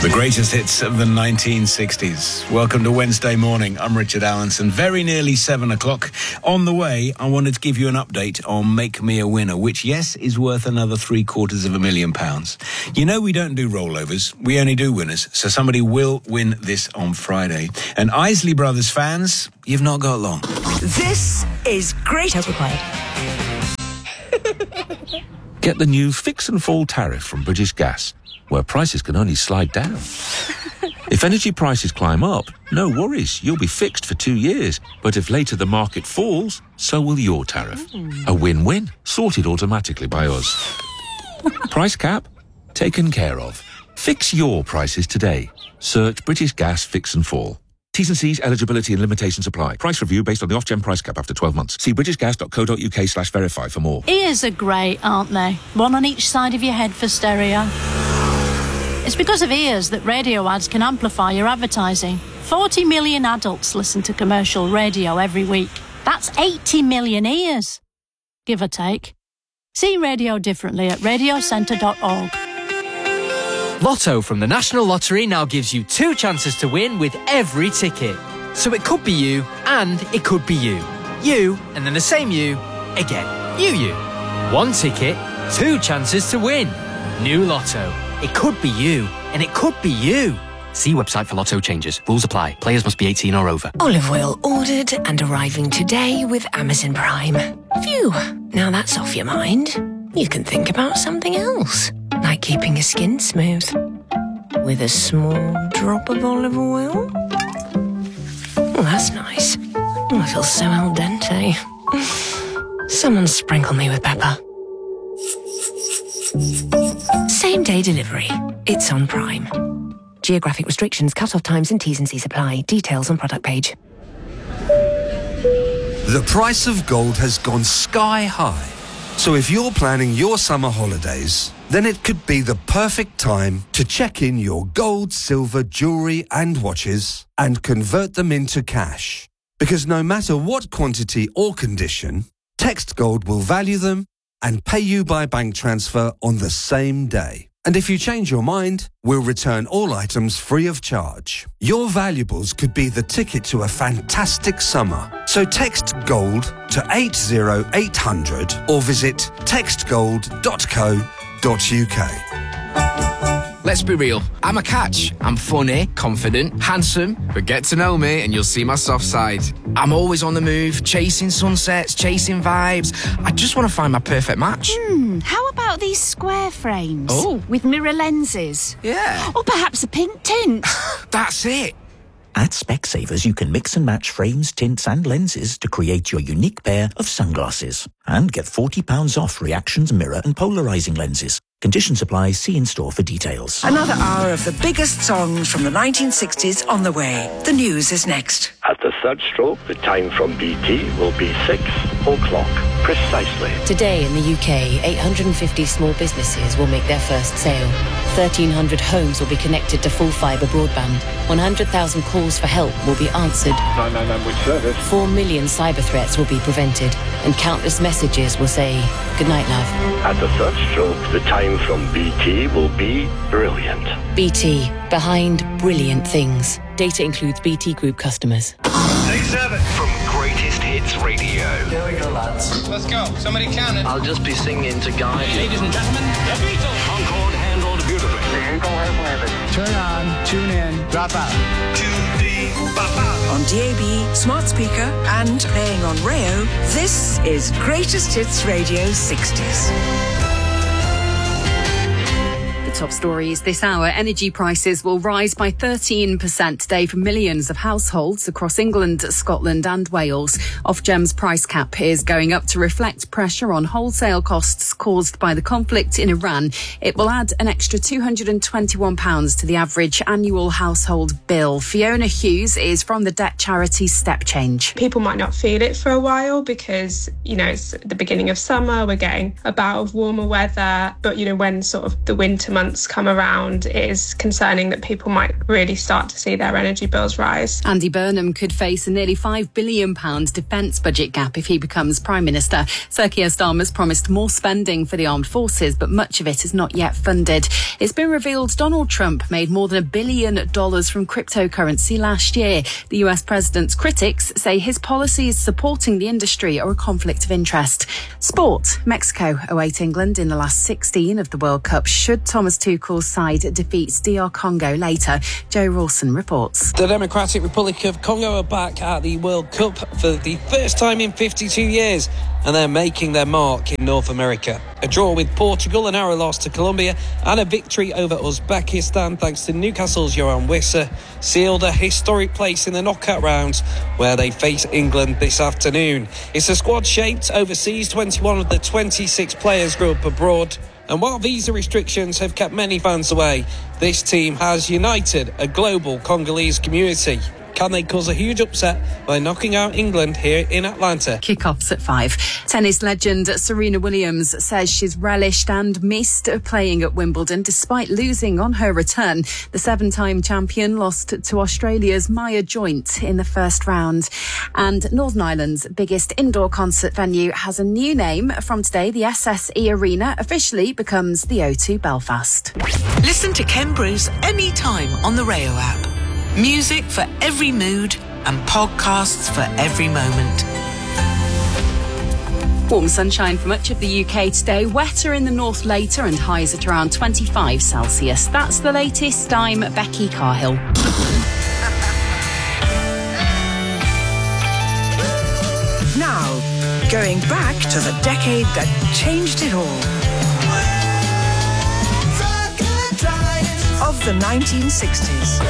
The greatest hits of the 1960s. Welcome to Wednesday morning. I'm Richard Allenson. Very nearly 7 o'clock. On the way, I wanted to give you an update on Make Me a Winner, which, yes, is worth another £750,000. You know we don't do rollovers. We only do winners. So somebody will win this on Friday. And Isley Brothers fans, you've not got long. This is Great Required. Get the new Fix and Fall tariff from British Gas, where prices can only slide down. If energy prices climb up, no worries, you'll be fixed for 2 years. But if later the market falls, so will your tariff. A win-win, sorted automatically by us. Price cap? Taken care of. Fix your prices today. Search British Gas Fix and Fall. T's and C's, eligibility and limitations apply. Price review based on the Ofgem price cap after 12 months. See britishgas.co.uk/verify for more. Ears are great, aren't they? One on each side of your head for stereo. It's because of ears that radio ads can amplify your advertising. 40 million adults listen to commercial radio every week. That's 80 million ears, give or take. See radio differently at radiocentre.org. Lotto from the National Lottery now gives you 2 chances to win with every ticket. So it could be you, and it could be you. You, and then the same you, again. You. 1 ticket, 2 chances to win. New Lotto. It could be you, and it could be you. See website for Lotto changes. Rules apply. Players must be 18 or over. Olive oil ordered and arriving today with Amazon Prime. Phew, now that's off your mind. You can think about something else, like keeping your skin smooth. With a small drop of olive oil. Oh, that's nice. Oh, I feel so al dente. Someone sprinkle me with pepper. Same-day delivery. It's on Prime. Geographic restrictions, cut-off times and T's and C's apply. Details on product page. The price of gold has gone sky high. So if you're planning your summer holidays, then it could be the perfect time to check in your gold, silver, jewellery and watches and convert them into cash. Because no matter what quantity or condition, Text Gold will value them and pay you by bank transfer on the same day. And if you change your mind, we'll return all items free of charge. Your valuables could be the ticket to a fantastic summer. So text GOLD to 80800 or visit textgold.co.uk. Let's be real, I'm a catch. I'm funny, confident, handsome, but get to know me and you'll see my soft side. I'm always on the move, chasing sunsets, chasing vibes. I just want to find my perfect match. How about these square frames? Oh. With mirror lenses? Yeah. Or perhaps a pink tint? That's it. At Specsavers, you can mix and match frames, tints and lenses to create your unique pair of sunglasses. And get £40 off Reactions mirror and polarising lenses. Conditions apply. See in-store for details. Another hour of the biggest songs from the 1960s on the way. The news is next. At the third stroke, the time from BT will be 6 o'clock precisely. Today in the UK, 850 small businesses will make their first sale. 1,300 homes will be connected to full fibre broadband. 100,000 calls for help will be answered. 999 which service? 4 million cyber threats will be prevented. And countless messages will say, "Good night, love." At the third stroke, the time from BT will be brilliant. BT, behind brilliant things. Data includes BT Group customers. Take 7 from Greatest Hits Radio. Here we go, lads. Let's go. Somebody count it. I'll just be singing to guide you. Ladies and gentlemen, the Beatles. Concord handled beautifully. Turn on, tune in, drop out. On DAB, smart speaker, and playing on Rayo, this is Greatest Hits Radio 60s. The top stories this hour. Energy prices will rise by 13% today for millions of households across England, Scotland and Wales. Ofgem's price cap is going up to reflect pressure on wholesale costs caused by the conflict in Iran. It will add an extra £221 to the average annual household bill. Fiona Hughes is from the debt charity Step Change. People might not feel it for a while because, it's the beginning of summer, we're getting a bout of warmer weather, but, when sort of the winter months months come around, it is concerning that people might really start to see their energy bills rise. Andy Burnham could face a nearly £5 billion defence budget gap if he becomes Prime Minister. Sir Keir Starmer's promised more spending for the armed forces, but much of it is not yet funded. It's been revealed Donald Trump made more than $1 billion from cryptocurrency last year. The US president's critics say his policies supporting the industry are a conflict of interest. Sport. Mexico await England in the last 16 of the World Cup should Thomas Tuchel's side defeat DR Congo later. Joe Rawson reports. The Democratic Republic of Congo are back at the World Cup for the first time in 52 years, and they're making their mark in North America. A draw with Portugal, a narrow loss to Colombia, and a victory over Uzbekistan thanks to Newcastle's Johan Wissa sealed a historic place in the knockout rounds where they face England this afternoon. It's a squad shaped overseas. 21 of the 26 players grew up abroad. And while visa restrictions have kept many fans away, this team has united a global Congolese community. Can they cause a huge upset by knocking out England here in Atlanta? Kickoffs at 5. Tennis legend Serena Williams says she's relished and missed playing at Wimbledon despite losing on her return. The 7-time champion lost to Australia's Maya Joint in the first round. And Northern Ireland's biggest indoor concert venue has a new name. From today, the SSE Arena officially becomes the O2 Belfast. Listen to Ken Bruce anytime on the Rayo app. Music for every mood and podcasts for every moment. Warm sunshine for much of the UK today. Wetter in the north later and highs at around 25 Celsius. That's the latest. I'm Becky Carhill. Now, going back to the decade that changed it all. Of the 1960s.